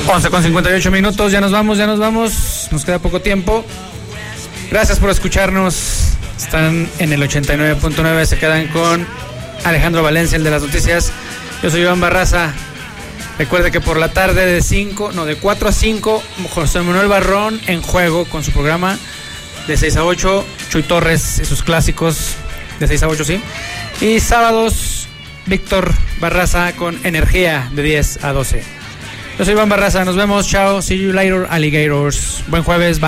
11:58, ya nos vamos, nos queda poco tiempo. Gracias por escucharnos. Están en el 89.9, se quedan con Alejandro Valencia, el de las noticias. Yo soy Iván Barraza. Recuerde que por la tarde de 4 a 5, José Manuel Barrón en juego con su programa. De 6 a 8, Chuy Torres y sus clásicos. De 6 a 8, sí. Y sábados, Víctor Barraza con Energía de 10 a 12. Yo soy Iván Barraza, nos vemos, chao, see you later, alligators. Buen jueves, bye.